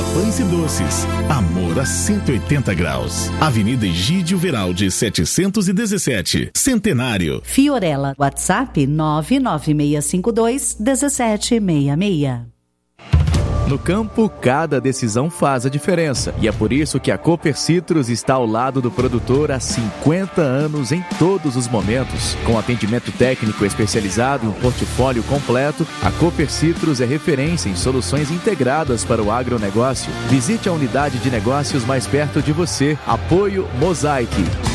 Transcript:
Pães e Doces. Amor a 180 graus. Avenida Egídio Veraldi, 717. Centenário. Fiorella, WhatsApp 996521766. No campo, cada decisão faz a diferença. E é por isso que a Cooper Citrus está ao lado do produtor há 50 anos em todos os momentos. Com atendimento técnico especializado e um portfólio completo, a Cooper Citrus é referência em soluções integradas para o agronegócio. Visite a unidade de negócios mais perto de você. Apoio Mosaic.